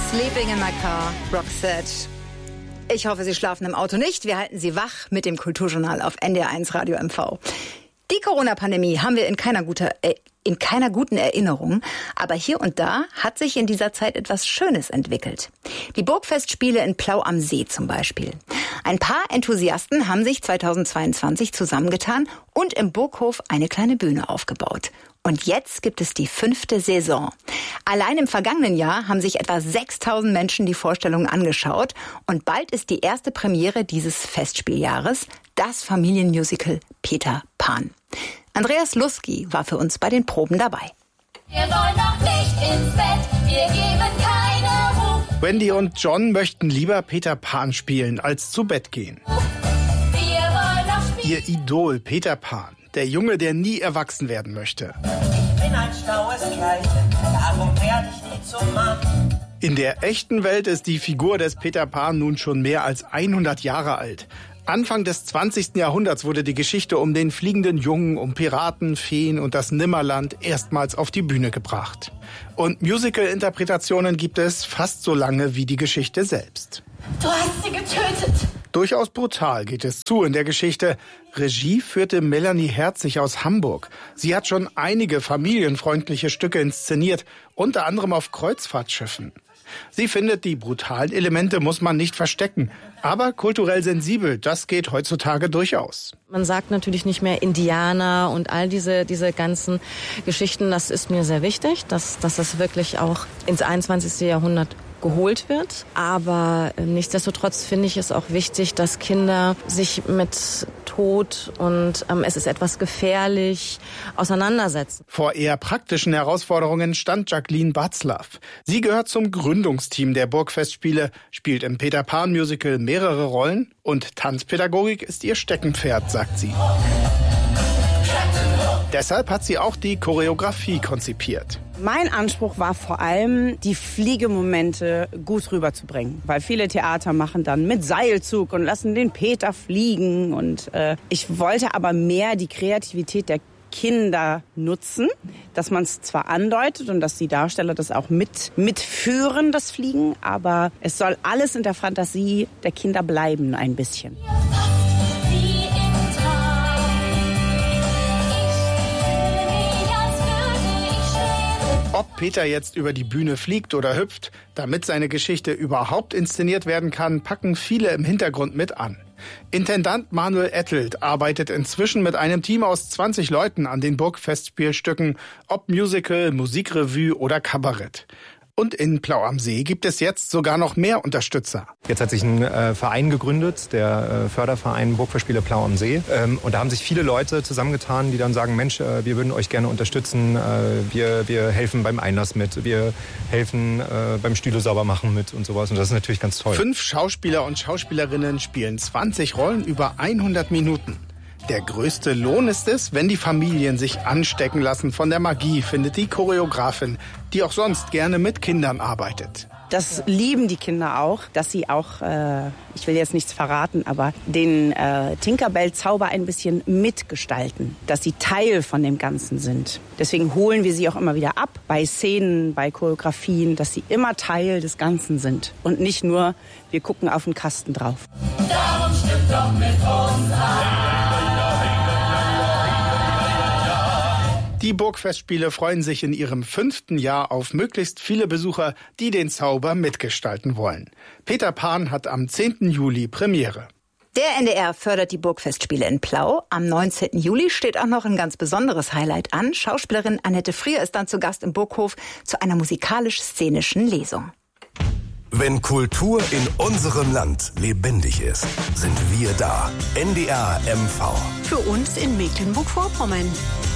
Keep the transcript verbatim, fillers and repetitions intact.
Sleeping in my car, Roxette. Ich hoffe, Sie schlafen im Auto nicht. Wir halten Sie wach mit dem Kulturjournal auf N D R eins Radio M V. Die Corona-Pandemie haben wir in keiner, guter, äh, in keiner guten Erinnerung. Aber hier und da hat sich in dieser Zeit etwas Schönes entwickelt. Die Burgfestspiele in Plau am See zum Beispiel. Ein paar Enthusiasten haben sich zweitausendzweiundzwanzig zusammengetan und im Burghof eine kleine Bühne aufgebaut. Und jetzt gibt es die fünfte Saison. Allein im vergangenen Jahr haben sich etwa sechstausend Menschen die Vorstellung angeschaut. Und bald ist die erste Premiere dieses Festspieljahres, das Familienmusical Peter Pan. Andreas Lusky war für uns bei den Proben dabei. Wir wollen noch nicht ins Bett, wir geben keine Ruhe. Wendy und John möchten lieber Peter Pan spielen, als zu Bett gehen. Wir wollen noch spielen. Ihr Idol Peter Pan, der Junge, der nie erwachsen werden möchte. Ich bin ein schlaues Kerlchen, darum werde ich nie zum Mann. In der echten Welt ist die Figur des Peter Pan nun schon mehr als hundert Jahre alt. Anfang des zwanzigsten Jahrhunderts wurde die Geschichte um den fliegenden Jungen, um Piraten, Feen und das Nimmerland erstmals auf die Bühne gebracht. Und Musical-Interpretationen gibt es fast so lange wie die Geschichte selbst. Du hast sie getötet. Durchaus brutal geht es zu in der Geschichte. Regie führte Melanie Herzig aus Hamburg. Sie hat schon einige familienfreundliche Stücke inszeniert, unter anderem auf Kreuzfahrtschiffen. Sie findet, die brutalen Elemente muss man nicht verstecken. Aber kulturell sensibel, das geht heutzutage durchaus. Man sagt natürlich nicht mehr Indianer und all diese diese ganzen Geschichten. Das ist mir sehr wichtig, dass, dass das wirklich auch ins einundzwanzigste Jahrhundert geholt wird. Aber äh, nichtsdestotrotz finde ich es auch wichtig, dass Kinder sich mit Tod und ähm, es ist etwas gefährlich auseinandersetzen. Vor eher praktischen Herausforderungen stand Jacqueline Batzlaff. Sie gehört zum Gründungsteam der Burgfestspiele, spielt im Peter Pan Musical mehrere Rollen und Tanzpädagogik ist ihr Steckenpferd, sagt sie. Deshalb hat sie auch die Choreografie konzipiert. Mein Anspruch war vor allem, die Fliegemomente gut rüberzubringen. Weil viele Theater machen dann mit Seilzug und lassen den Peter fliegen. Und äh, ich wollte aber mehr die Kreativität der Kinder nutzen, dass man es zwar andeutet und dass die Darsteller das auch mit mitführen, das Fliegen, aber es soll alles in der Fantasie der Kinder bleiben, ein bisschen. Ob Peter jetzt über die Bühne fliegt oder hüpft, damit seine Geschichte überhaupt inszeniert werden kann, packen viele im Hintergrund mit an. Intendant Manuel Ettelt arbeitet inzwischen mit einem Team aus zwanzig Leuten an den Burgfestspielstücken, ob Musical, Musikrevue oder Kabarett. Und in Plau am See gibt es jetzt sogar noch mehr Unterstützer. Jetzt hat sich ein äh, Verein gegründet, der äh, Förderverein Burgfestspiele Plau am See. Ähm, und da haben sich viele Leute zusammengetan, die dann sagen, Mensch, äh, wir würden euch gerne unterstützen. Äh, wir, wir helfen beim Einlass mit, wir helfen äh, beim Stühle sauber machen mit und sowas. Und das ist natürlich ganz toll. Fünf Schauspieler und Schauspielerinnen spielen zwanzig Rollen über hundert Minuten. Der größte Lohn ist es, wenn die Familien sich anstecken lassen von der Magie, findet die Choreografin, die auch sonst gerne mit Kindern arbeitet. Das lieben die Kinder auch, dass sie auch, äh, ich will jetzt nichts verraten, aber den äh, Tinkerbell-Zauber ein bisschen mitgestalten, dass sie Teil von dem Ganzen sind. Deswegen holen wir sie auch immer wieder ab bei Szenen, bei Choreografien, dass sie immer Teil des Ganzen sind und nicht nur, wir gucken auf den Kasten drauf. Darum stimmt doch mit uns an. Die Burgfestspiele freuen sich in ihrem fünften Jahr auf möglichst viele Besucher, die den Zauber mitgestalten wollen. Peter Pan hat am zehnten Juli Premiere. Der N D R fördert die Burgfestspiele in Plau. Am neunzehnten Juli steht auch noch ein ganz besonderes Highlight an. Schauspielerin Annette Frier ist dann zu Gast im Burghof zu einer musikalisch-szenischen Lesung. Wenn Kultur in unserem Land lebendig ist, sind wir da. N D R M V. Für uns in Mecklenburg-Vorpommern.